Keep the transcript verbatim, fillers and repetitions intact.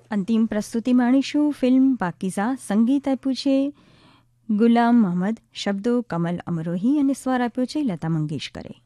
અંતિમ પ્રસ્તુતિ માણીશું ફિલ્મ પાકીઝા. સંગીત આપ્યું છે ગુલામ મોહમ્મદ, શબ્દો કમલ અમરોહી અને સ્વર આપ્યો છે લતા મંગેશકરે.